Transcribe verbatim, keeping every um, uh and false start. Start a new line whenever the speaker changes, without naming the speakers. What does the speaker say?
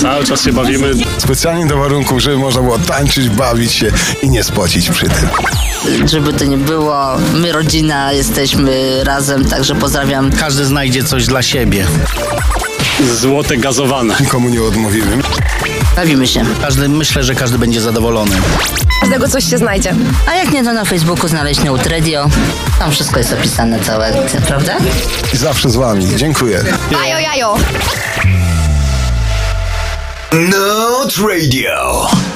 Cały czas się bawimy.
Specjalnie do warunków, żeby można było tańczyć, bawić się i nie spocić przy tym.
Żeby to nie było, my rodzina jesteśmy razem, także pozdrawiam.
Każdy znajdzie coś dla siebie.
Złote gazowane.
Nikomu nie odmówimy.
Bawimy się.
Każdy, myślę, że każdy będzie zadowolony.
Każdego coś się znajdzie.
A jak nie, to na Facebooku znaleźć Neut Radio. Tam wszystko jest opisane, cała akcja, prawda?
I zawsze z wami. Dziękuję.
Jajo, jajo.
Neut Radio.